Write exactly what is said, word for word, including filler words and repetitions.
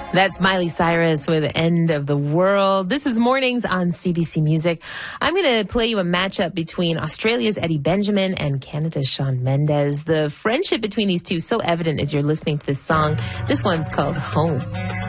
That's Miley Cyrus with End of the World. This is Mornings on C B C Music. I'm going to play you a matchup between Australia's Eddie Benjamin and Canada's Shawn Mendes. The friendship between these two is so evident as you're listening to this song. This one's called Home.